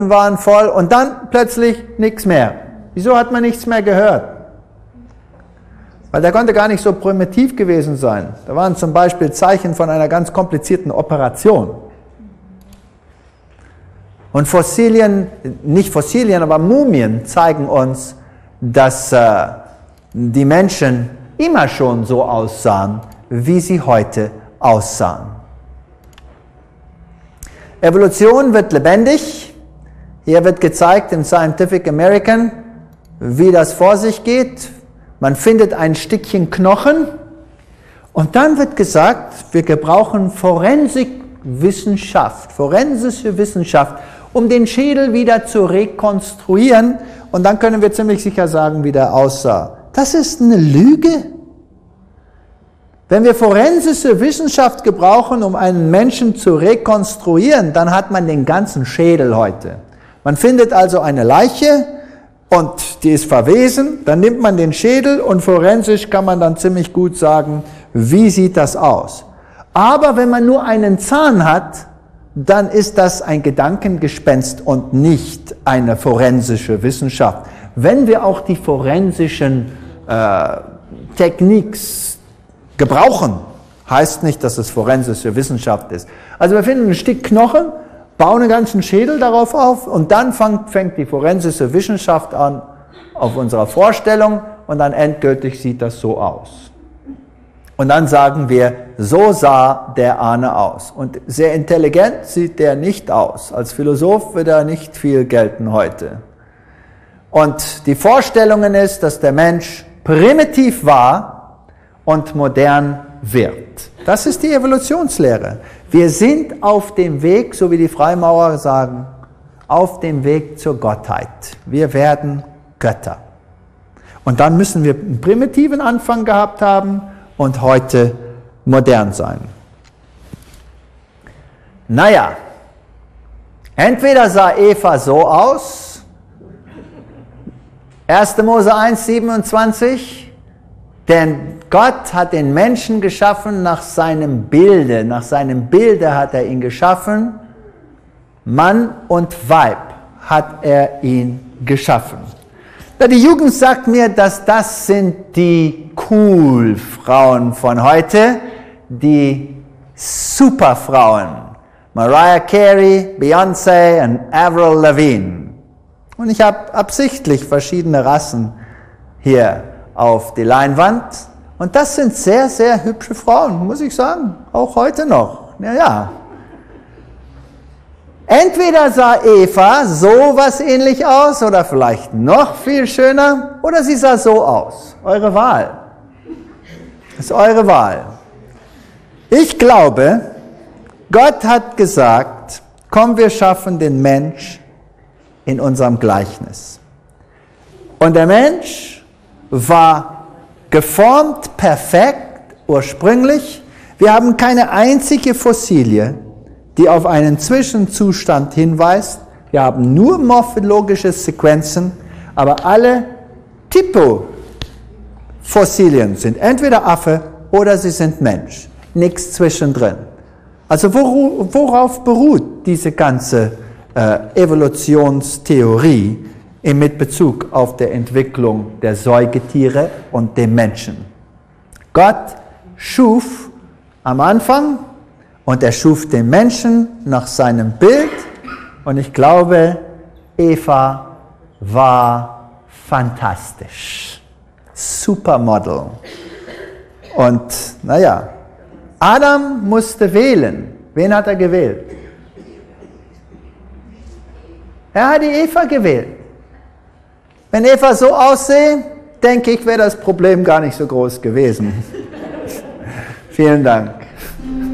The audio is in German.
waren voll und dann plötzlich nichts mehr. Wieso hat man nichts mehr gehört? Weil der konnte gar nicht so primitiv gewesen sein. Da waren zum Beispiel Zeichen von einer ganz komplizierten Operation. Und Fossilien, nicht Fossilien, aber Mumien zeigen uns, dass die Menschen immer schon so aussahen, wie sie heute aussahen. Evolution wird lebendig. Hier wird gezeigt im Scientific American, wie das vor sich geht. Man findet ein Stückchen Knochen und dann wird gesagt, wir gebrauchen forensische Wissenschaft, um den Schädel wieder zu rekonstruieren und dann können wir ziemlich sicher sagen, wie der aussah. Das ist eine Lüge. Wenn wir forensische Wissenschaft gebrauchen, um einen Menschen zu rekonstruieren, dann hat man den ganzen Schädel heute. Man findet also eine Leiche und die ist verwesen, dann nimmt man den Schädel und forensisch kann man dann ziemlich gut sagen, wie sieht das aus. Aber wenn man nur einen Zahn hat, dann ist das ein Gedankengespenst und nicht eine forensische Wissenschaft. Wenn wir auch die forensischen Techniks gebrauchen, heißt nicht, dass es forensische Wissenschaft ist. Also wir finden ein Stück Knochen, bauen einen ganzen Schädel darauf auf und dann fängt die forensische Wissenschaft an auf unserer Vorstellung und dann endgültig sieht das so aus. Und dann sagen wir, so sah der Ahne aus. Und sehr intelligent sieht der nicht aus. Als Philosoph wird er nicht viel gelten heute. Und die Vorstellung ist, dass der Mensch primitiv war und modern wird. Das ist die Evolutionslehre. Wir sind auf dem Weg, so wie die Freimaurer sagen, auf dem Weg zur Gottheit. Wir werden Götter. Und dann müssen wir einen primitiven Anfang gehabt haben und heute modern sein. Naja, entweder sah Eva so aus, 1. Mose 1, 27, denn Gott hat den Menschen geschaffen nach seinem Bilde. Nach seinem Bilde hat er ihn geschaffen. Mann und Weib hat er ihn geschaffen. Die Jugend sagt mir, dass das sind die Cool-Frauen von heute, die Superfrauen. Mariah Carey, Beyoncé und Avril Lavigne. Und ich habe absichtlich verschiedene Rassen hier auf die Leinwand. Und das sind sehr, sehr hübsche Frauen, muss ich sagen. Auch heute noch. Ja. Entweder sah Eva so was ähnlich aus oder vielleicht noch viel schöner oder sie sah so aus. Eure Wahl. Das ist eure Wahl. Ich glaube, Gott hat gesagt, komm, wir schaffen den Mensch in unserem Gleichnis. Und der Mensch war geformt, perfekt, ursprünglich. Wir haben keine einzige Fossilie, die auf einen Zwischenzustand hinweist. Wir haben nur morphologische Sequenzen, aber alle Typofossilien sind entweder Affe oder sie sind Mensch. Nichts zwischendrin. Also worauf beruht diese ganze Evolutionstheorie mit Bezug auf die Entwicklung der Säugetiere und dem Menschen? Gott schuf am Anfang und er schuf den Menschen nach seinem Bild und ich glaube, Eva war fantastisch. Supermodel. Und naja, Adam musste wählen. Wen hat er gewählt? Er hat die Eva gewählt. Wenn Eva so aussehe, denke ich, wäre das Problem gar nicht so groß gewesen. Vielen Dank.